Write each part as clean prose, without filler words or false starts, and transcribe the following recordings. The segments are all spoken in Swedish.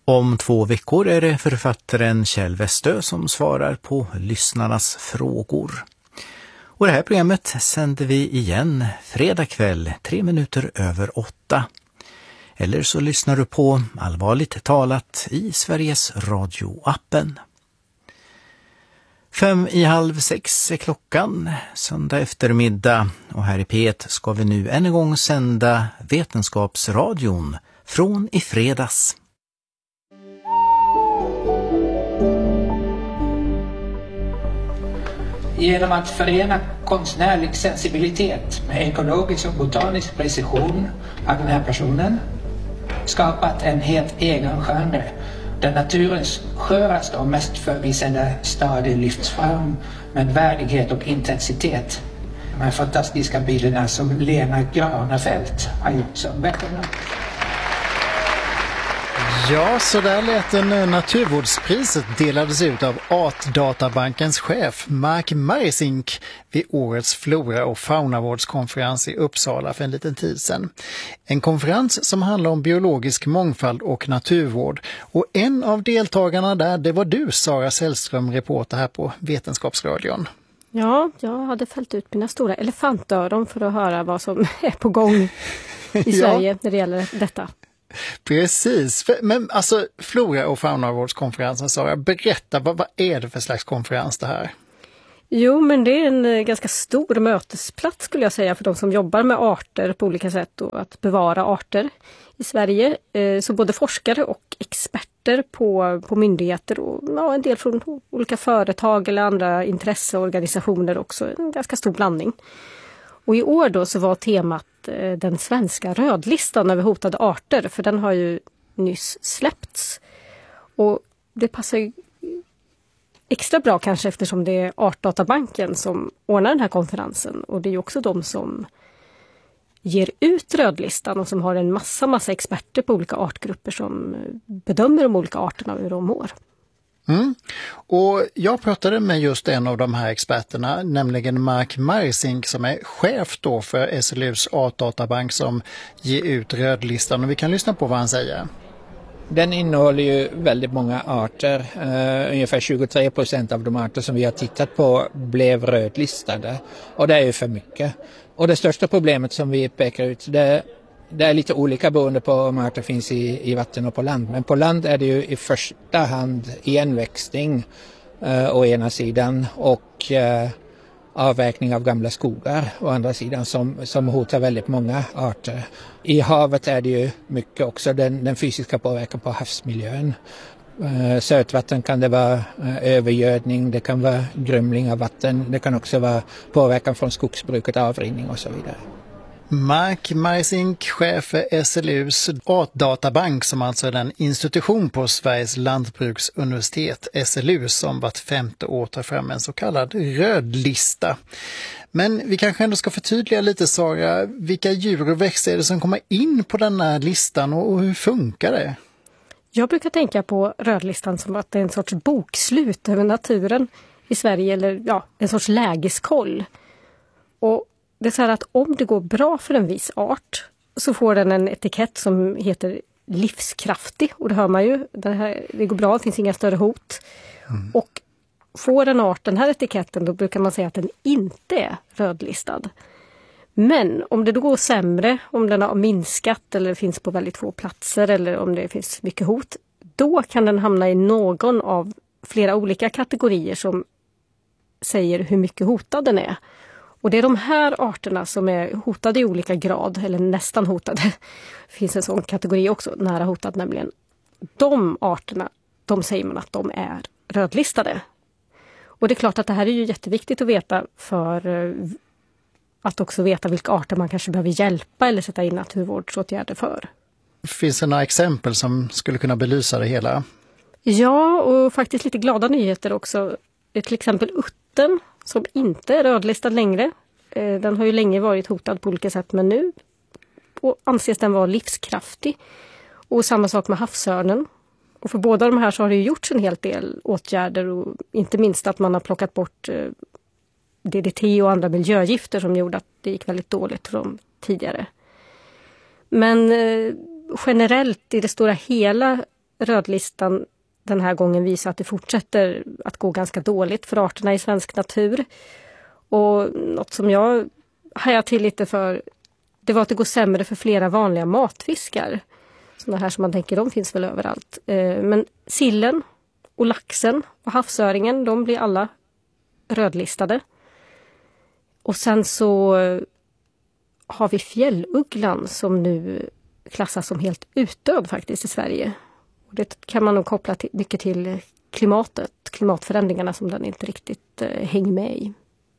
Om 2 veckor är det författaren Kjell Westö som svarar på lyssnarnas frågor. Och det här programmet sänder vi igen fredag kväll 3 minuter över 8. Eller så lyssnar du på Allvarligt talat i Sveriges Radio-appen. 5:30 är klockan, söndag eftermiddag, och här i P1 ska vi nu än en gång sända Vetenskapsradion från i fredags. Genom att förena konstnärlig sensibilitet med ekologisk och botanisk precision har den här personen skapat en helt egen genre där naturens sköraste och mest förvisande stadie lyfts fram med värdighet och intensitet. De här fantastiska bilderna som Lena Granefelt har gjort. Så välkomna. Ja, så där lät en naturvårdspriset delades ut av Artdatabankens chef Mark Marisink vid årets flora- och faunavårdskonferens i Uppsala för en liten tid sedan. En konferens som handlar om biologisk mångfald och naturvård. Och en av deltagarna där, det var du, Sara Sällström, reporter här på Vetenskapsradion. Ja, jag hade fällt ut mina stora elefantöron för att höra vad som är på gång i Sverige när det gäller detta. Precis, men alltså flora- och faunavårdskonferensen, Sara, berätta, vad är det för slags konferens det här? Jo, men det är en ganska stor mötesplats skulle jag säga för de som jobbar med arter på olika sätt och att bevara arter i Sverige. Så både forskare och experter på myndigheter och en del från olika företag eller andra intresseorganisationer också, en ganska stor blandning. Och i år då så var temat den svenska rödlistan över hotade arter, för den har ju nyss släppts. Och det passar ju extra bra kanske eftersom det är Artdatabanken som ordnar den här konferensen. Och det är ju också de som ger ut rödlistan och som har en massa experter på olika artgrupper som bedömer de olika arterna och hur de mår. Mm. Och jag pratade med just en av de här experterna, nämligen Mark Marisink, som är chef då för SLUs Artdatabank som ger ut rödlistan, och vi kan lyssna på vad han säger. Den innehåller ju väldigt många arter. Ungefär 23% av de arter som vi har tittat på blev rödlistade, och det är ju för mycket. Och det största problemet som vi pekar ut, det är lite olika beroende på om arter finns i vatten och på land. Men på land är det ju i första hand igenväxting å ena sidan och avverkning av gamla skogar å andra sidan som hotar väldigt många arter. I havet är det ju mycket också den fysiska påverkan på havsmiljön. Sötvatten kan det vara övergödning, det kan vara grumling av vatten, det kan också vara påverkan från skogsbruket, avrinning och så vidare. Mark Marisink, chef för SLUs Artdatabank, som alltså är den institution på Sveriges lantbruksuniversitet, SLU, som vart 5:e år tar fram en så kallad rödlista. Men vi kanske ändå ska förtydliga lite, Sara, vilka djur och växter är det som kommer in på den här listan och hur funkar det? Jag brukar tänka på rödlistan som att det är en sorts bokslut över naturen i Sverige, eller en sorts lägeskoll. Och det är så här att om det går bra för en viss art så får den en etikett som heter livskraftig. Och det hör man ju, det går bra, det finns inga större hot. Mm. Och får en art den här etiketten, då brukar man säga att den inte är rödlistad. Men om det då går sämre, om den har minskat eller finns på väldigt få platser eller om det finns mycket hot, då kan den hamna i någon av flera olika kategorier som säger hur mycket hotad den är. Och det är de här arterna som är hotade i olika grad, eller nästan hotade. Det finns en sån kategori också, nära hotad nämligen. De arterna, de säger man att de är rödlistade. Och det är klart att det här är ju jätteviktigt att veta för att också veta vilka arter man kanske behöver hjälpa eller sätta in naturvårdsåtgärder för. Finns det några exempel som skulle kunna belysa det hela? Ja, och faktiskt lite glada nyheter också. Till exempel uttern som inte är rödlistad längre. Den har ju länge varit hotad på olika sätt, men nu anses den vara livskraftig. Och samma sak med havsörnen. Och för båda de här så har det ju gjorts en hel del åtgärder, och inte minst att man har plockat bort DDT och andra miljögifter som gjorde att det gick väldigt dåligt för dem tidigare. Men generellt i det stora hela rödlistan den här gången visar att det fortsätter att gå ganska dåligt för arterna i svensk natur. Och något som jag hajar till lite för, det var att det går sämre för flera vanliga matfiskar. Sådana här som man tänker, de finns väl överallt. Men sillen och laxen och havsöringen, de blir alla rödlistade. Och sen så har vi fjällugglan som nu klassas som helt utdöd faktiskt i Sverige. Och det kan man nog koppla mycket till klimatförändringarna som den inte riktigt hänger med i.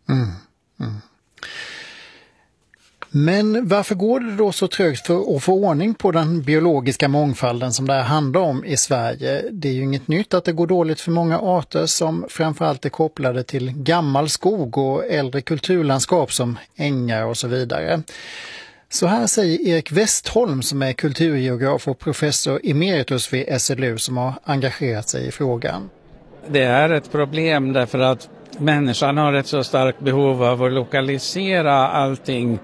Men varför går det då så trögt för att få ordning på den biologiska mångfalden som det här handlar om i Sverige? Det är ju inget nytt att det går dåligt för många arter som framförallt är kopplade till gammal skog och äldre kulturlandskap som ängar och så vidare. Så här säger Erik Westholm som är kulturgeograf och professor emeritus vid SLU som har engagerat sig i frågan. Det är ett problem därför att människan har ett så starkt behov av att lokalisera allting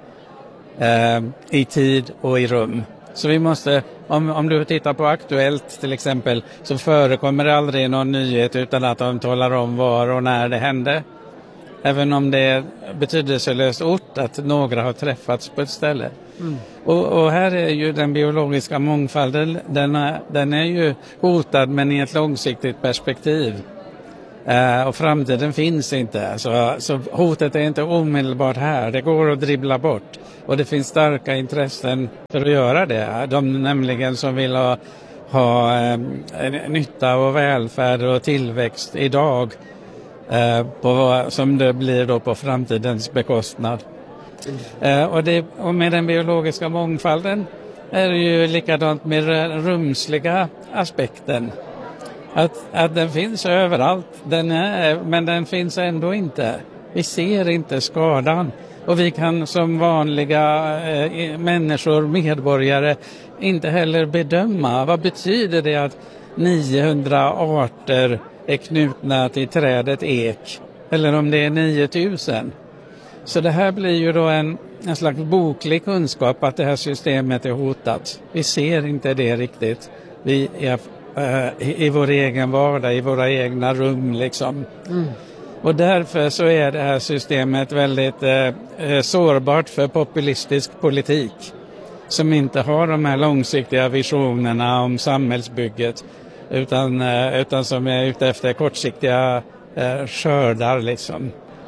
i tid och i rum. Så vi måste, om du tittar på Aktuellt till exempel, så förekommer det aldrig någon nyhet utan att de talar om var och när det hände. Även om det är betydelselöst ort att några har träffats på ett ställe. Och här är ju den biologiska mångfalden, den är ju hotad men i ett långsiktigt perspektiv. Och framtiden finns inte. Så hotet är inte omedelbart här. Det går att dribbla bort. Och det finns starka intressen för att göra det. De nämligen som vill ha nytta och välfärd och tillväxt idag. Som det blir då på framtidens bekostnad. Och med den biologiska mångfalden är det ju likadant med den rumsliga aspekten. Att den finns överallt, men den finns ändå inte. Vi ser inte skadan. Och vi kan som vanliga människor, medborgare, inte heller bedöma. Vad betyder det att 900 arter är knutna till trädet ek? Eller om det är 9000? Så det här blir ju då en slags boklig kunskap att det här systemet är hotat. Vi ser inte det riktigt. Vi är i vår egen vardag, i våra egna rum liksom. Och därför så är det här systemet väldigt sårbart för populistisk politik som inte har de här långsiktiga visionerna om samhällsbygget utan som är ute efter kortsiktiga skördar liksom.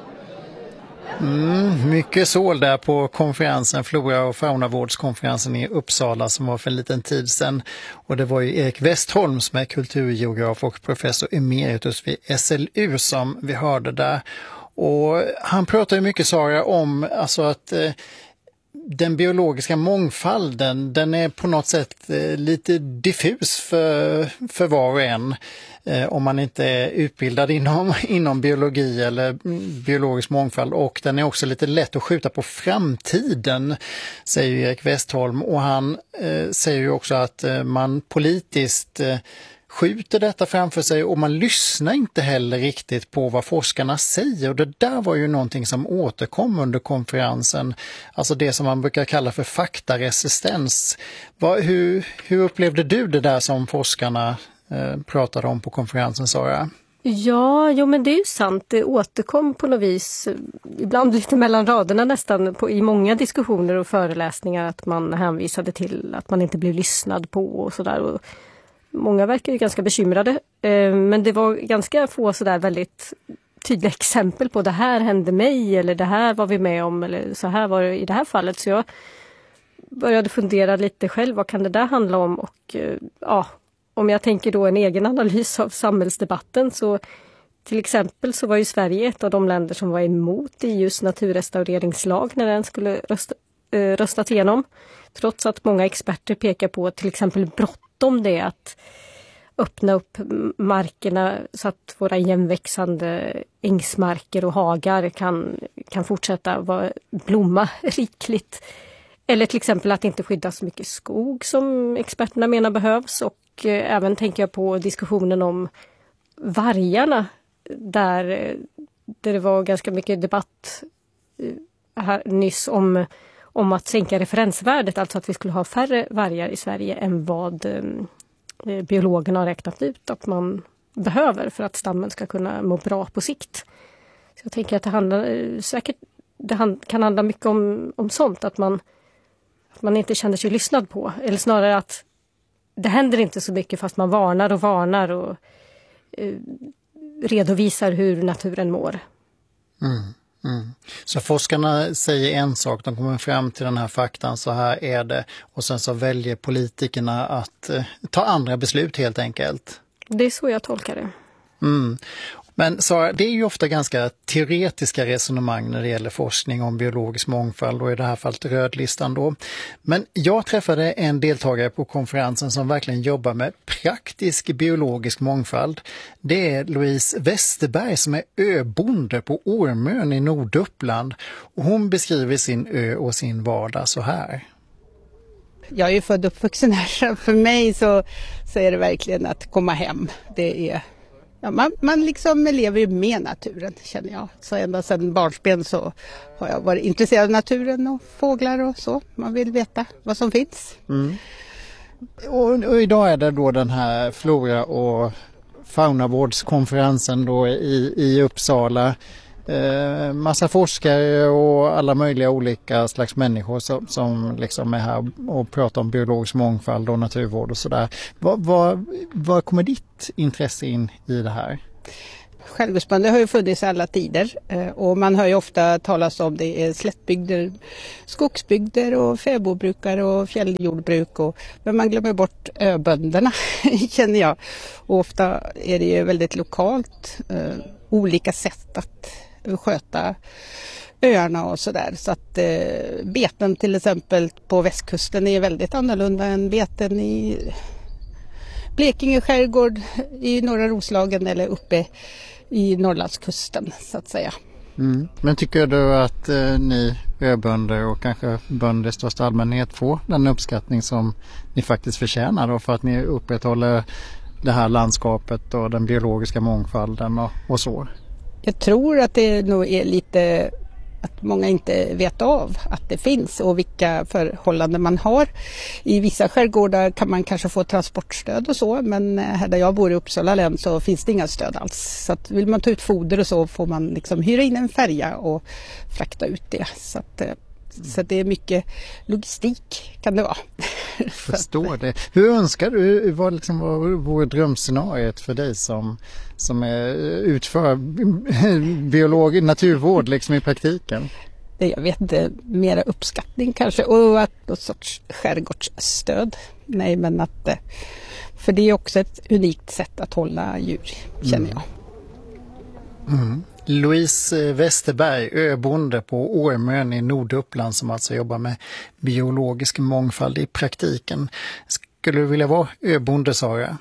Mycket sål där på konferensen, Flora- och faunavårdskonferensen i Uppsala som var för en liten tid sedan. Och det var ju Erik Westholm som är kulturgeograf och professor emeritus vid SLU som vi hörde där. Och han pratar ju mycket, Sara, om alltså att den biologiska mångfalden, den är på något sätt lite diffus för var och en. Om man inte är utbildad inom biologi eller biologisk mångfald, och den är också lite lätt att skjuta på framtiden, säger Erik Westholm, och han säger ju också att man politiskt skjuter detta framför sig och man lyssnar inte heller riktigt på vad forskarna säger, och det där var ju någonting som återkom under konferensen, alltså det som man brukar kalla för faktaresistens. Hur upplevde du det där som forskarna pratade om på konferensen, Sara? Ja, men det är ju sant. Det återkom på något vis, ibland lite mellan raderna nästan, i många diskussioner och föreläsningar att man hänvisade till att man inte blev lyssnad på och sådär. Och många verkar ju ganska bekymrade, men det var ganska få sådär väldigt tydliga exempel på det här hände mig eller det här var vi med om eller så här var det i det här fallet. Så jag började fundera lite själv, vad kan det där handla om? Och om jag tänker då en egen analys av samhällsdebatten, så till exempel så var ju Sverige ett av de länder som var emot EUs naturrestaureringslag när den skulle röstas igenom. Trots att många experter pekar på till exempel bråttom det att öppna upp markerna så att våra igenväxande ängsmarker och hagar kan fortsätta blomma rikligt. Eller till exempel att inte skydda så mycket skog som experterna menar behövs. Och även tänker jag på diskussionen om vargarna där det var ganska mycket debatt här nyss om att sänka referensvärdet, alltså att vi skulle ha färre vargar i Sverige än vad biologerna har räknat ut att man behöver för att stammen ska kunna må bra på sikt. Så jag tänker att det kan handla mycket om sånt, att man inte känner sig lyssnad på. Eller snarare att det händer inte så mycket fast man varnar och redovisar hur naturen mår. Så forskarna säger en sak, de kommer fram till den här faktan, så här är det, och sen så väljer politikerna att ta andra beslut helt enkelt. Det är så jag tolkar det. Men Sara, det är ju ofta ganska teoretiska resonemang när det gäller forskning om biologisk mångfald, och i det här fallet rödlistan då. Men jag träffade en deltagare på konferensen som verkligen jobbar med praktisk biologisk mångfald. Det är Louise Westerberg som är öbonde på Ormön i Norduppland, och hon beskriver sin ö och sin vardag så här. Jag är ju född och uppvuxen här, så för mig så är det verkligen att komma hem. Det är... Ja, man liksom lever ju med naturen, känner jag. Så ända sedan barnsben så har jag varit intresserad av naturen och fåglar och så. Man vill veta vad som finns. Och idag är det då den här flora- och faunavårdskonferensen då i Uppsala. Massa forskare och alla möjliga olika slags människor som liksom är här och pratar om biologisk mångfald och naturvård och sådär. Vad kommer ditt intresse in i det här? Skärgårdsbönder har ju funnits i alla tider, och man hör ju ofta talas om det är slättbygder, skogsbygder och fäbodbrukare och fjälljordbruk, men man glömmer bort öbönderna känner jag. Och ofta är det ju väldigt lokalt, olika sätt att sköta öarna och sådär. Så att beten till exempel på västkusten är väldigt annorlunda än beten i Blekinge skärgård, i norra Roslagen eller uppe i Norrlandskusten så att säga. Men tycker du att ni öbönder och kanske bönder i största allmänhet får den uppskattning som ni faktiskt förtjänar då, för att ni upprätthåller det här landskapet och den biologiska mångfalden och så? Jag tror att det nog är lite att många inte vet av att det finns och vilka förhållanden man har. I vissa skärgårdar kan man kanske få transportstöd och så, men här där jag bor i Uppsala län så finns det inga stöd alls. Så att vill man ta ut foder och så får man liksom hyra in en färja och frakta ut det. Så det är mycket logistik kan det vara. Förstår det. Hur önskar du, vad vore drömscenariet för dig som utför naturvård liksom i praktiken? Jag vet inte, mera uppskattning kanske, och att något sorts skärgårdsstöd. Nej, men att, för det är också ett unikt sätt att hålla djur, känner jag. Louise Westerberg, öbonde på Ormön i Norduppland, som alltså jobbar med biologisk mångfald i praktiken. Skulle du vilja vara öbonde, Sara?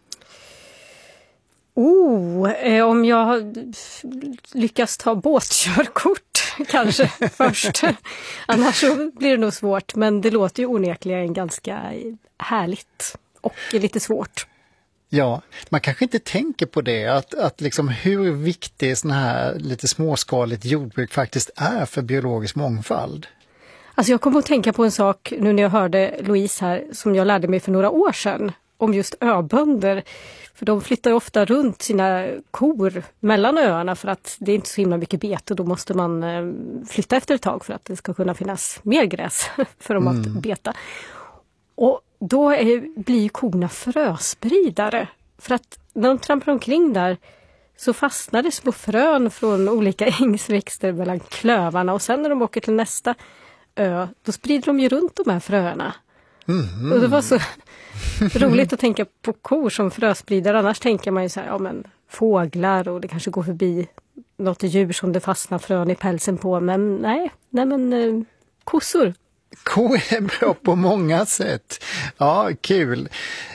Om jag lyckas ta båtkörkort kanske först. Annars så blir det nog svårt, men det låter ju onekligen ganska härligt och lite svårt. Ja, man kanske inte tänker på det, att liksom hur viktigt sån här lite småskaligt jordbruk faktiskt är för biologisk mångfald. Alltså jag kommer att tänka på en sak nu när jag hörde Louise här, som jag lärde mig för några år sedan, om just öbönder. För de flyttar ofta runt sina kor mellan öarna för att det är inte så himla mycket bete, och då måste man flytta efter ett tag för att det ska kunna finnas mer gräs för dem att beta. Och då blir korna fröspridare, för att när de trampar omkring där så fastnar det små frön från olika ängsväxter mellan klövarna, och sen när de åker till nästa ö då sprider de ju runt de här fröna. Och det var så roligt att tänka på kor som fröspridare. Annars tänker man ju så här, ja men fåglar, och det kanske går förbi något djur som det fastnar frön i pälsen på, men nej men kossor. Kor är bra på många sätt. Ja, kul.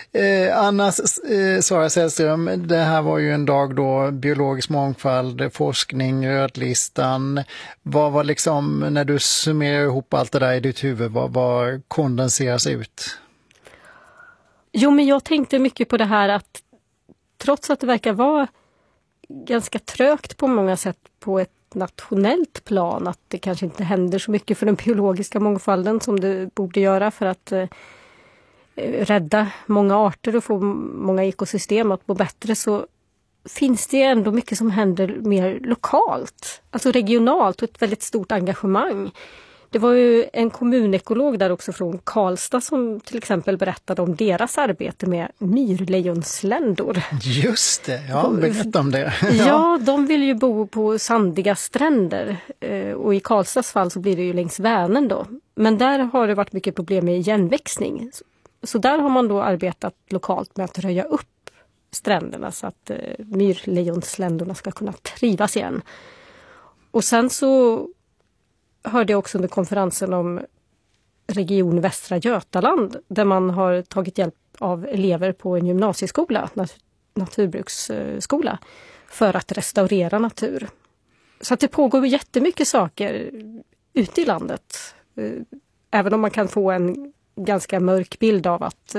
Sara Sällström, det här var ju en dag då biologisk mångfald, forskning, rödlistan. Vad var liksom, när du summerar ihop allt det där i ditt huvud, vad kondenseras ut? Jo, men jag tänkte mycket på det här att trots att det verkar vara ganska trögt på många sätt på ett nationellt plan, att det kanske inte händer så mycket för den biologiska mångfalden som det borde göra, för att rädda många arter och få många ekosystem att må bättre, så finns det ändå mycket som händer mer lokalt, alltså regionalt, och ett väldigt stort engagemang. Det var ju en kommunekolog där också från Karlstad som till exempel berättade om deras arbete med myrlejonsländor. Just det, ja, berätta om det. Ja, de vill ju bo på sandiga stränder och i Karlstads fall så blir det ju längs Vänern då. Men där har det varit mycket problem med igenväxning. Så där har man då arbetat lokalt med att röja upp stränderna så att myrlejonsländorna ska kunna trivas igen. Och sen så hörde jag också under konferensen om Region Västra Götaland där man har tagit hjälp av elever på en gymnasieskola, naturbruksskola, för att restaurera natur. Så att det pågår jättemycket saker ute i landet. Även om man kan få en ganska mörk bild av att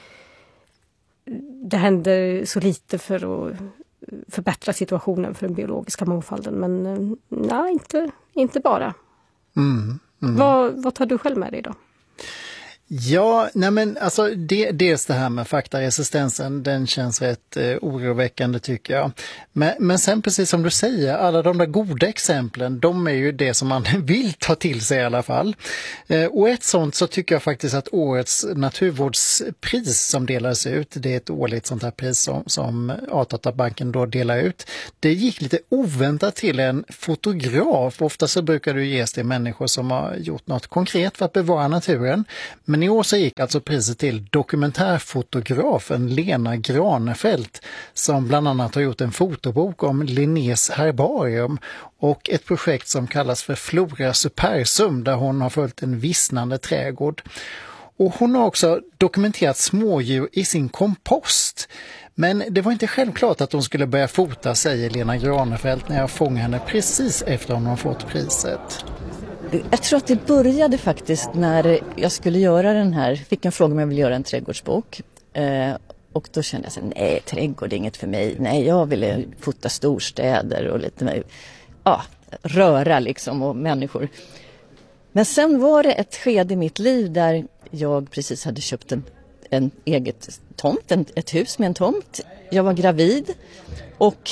det händer så lite för att förbättra situationen för den biologiska mångfalden. Men nej, inte bara. Vad tar du själv med dig då? Ja, nej men alltså dels det här med faktaresistensen, den känns rätt oroväckande tycker jag. Men sen precis som du säger, alla de där goda exemplen, de är ju det som man vill ta till sig i alla fall. Och ett sånt så tycker jag faktiskt att årets naturvårdspris som delas ut, det är ett årligt sånt här pris som Artdatabanken då delar ut. Det gick lite oväntat till en fotograf. Ofta så brukar det ges till människor som har gjort något konkret för att bevara naturen. Men i år så gick alltså priset till dokumentärfotografen Lena Granefelt som bland annat har gjort en fotobok om Linnés herbarium och ett projekt som kallas för Flora Supersum där hon har följt en vissnande trädgård. Och hon har också dokumenterat smådjur i sin kompost. Men det var inte självklart att hon skulle börja fota, säger Lena Granefelt när jag fångade henne precis efter att hon har fått priset. Jag tror att det började faktiskt när jag skulle göra den här, fick en fråga om jag ville göra en trädgårdsbok. Och då kände jag så nej, trädgård är inget för mig. Nej, jag ville fota storstäder och lite röra liksom och människor. Men sen var det ett skede i mitt liv där jag precis hade köpt en eget tomt, ett hus med en tomt. Jag var gravid och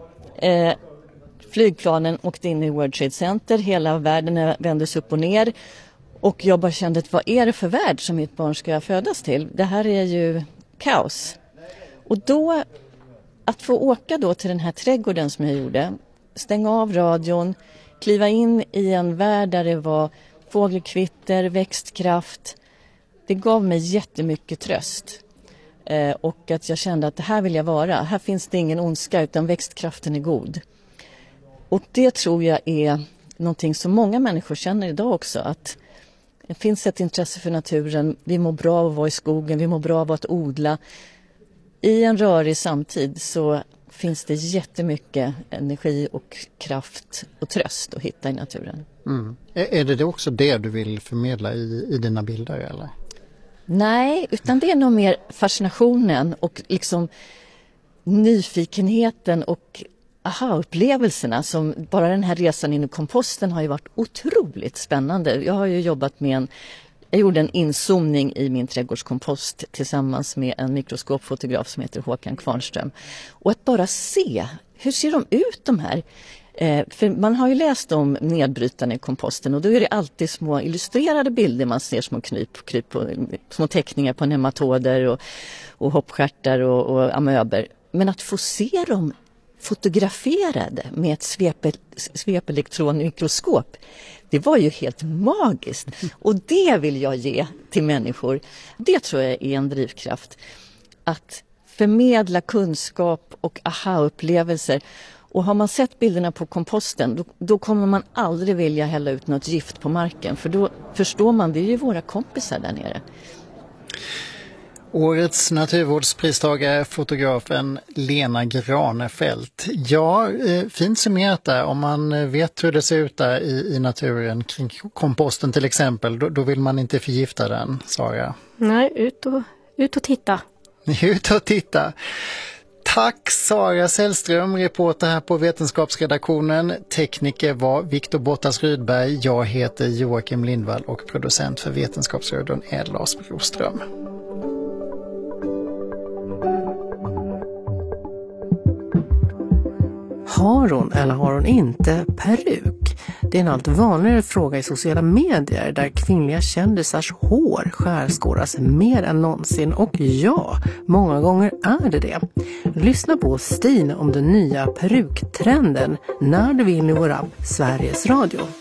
flygplanen åkte in i World Trade Center, hela världen vändes upp och ner och jag bara kände att vad är det för värld som mitt barn ska födas till? Det här är ju kaos. Och då att få åka då till den här trädgården som jag gjorde, stänga av radion, kliva in i en värld där det var fågelkvitter, växtkraft, det gav mig jättemycket tröst. Och att jag kände att det här vill jag vara. Här finns det ingen ondska utan växtkraften är god. Och det tror jag är någonting som många människor känner idag också. Att det finns ett intresse för naturen. Vi mår bra av att vara i skogen. Vi mår bra av att odla. I en rörig samtid så finns det jättemycket energi och kraft och tröst att hitta i naturen. Mm. Är det också det du vill förmedla i dina bilder eller? Nej, utan det är nog mer fascinationen och liksom nyfikenheten och aha-upplevelserna som bara den här resan in i komposten har ju varit otroligt spännande. Jag har ju jobbat med jag gjorde en inzoomning i min trädgårdskompost tillsammans med en mikroskopfotograf som heter Håkan Kvarnström. Och att bara se, hur ser de ut de här? För man har ju läst om nedbrytarna i komposten och då är det alltid små illustrerade bilder man ser, små kryp och små teckningar på nematoder och hoppstjärtar och amöber. Men att få se dem fotograferade med ett svepelektronmikroskop, det var ju helt magiskt. Och det vill jag ge till människor. Det tror jag är en drivkraft. Att förmedla kunskap och aha-upplevelser. Och har man sett bilderna på komposten då kommer man aldrig vilja hälla ut något gift på marken. För då förstår man, det är ju våra kompisar där nere. Årets naturvårdspristagare, fotografen Lena Granefelt. Ja, fint summerat där. Om man vet hur det ser ut där i naturen kring komposten till exempel, då vill man inte förgifta den, Sara. Nej, ut och titta. Ut och titta. Tack Sara Sällström, reporter här på Vetenskapsredaktionen. Tekniker var Viktor Bottas Rydberg. Jag heter Joakim Lindvall och producent för Vetenskapsradion är Lars Broström. Har hon eller har hon inte peruk? Det är en allt vanligare fråga i sociala medier där kvinnliga kändisars hår skärskåras mer än någonsin. Och ja, många gånger är det. Lyssna på Stina om den nya peruktrenden när du vill i vår app Sveriges Radio.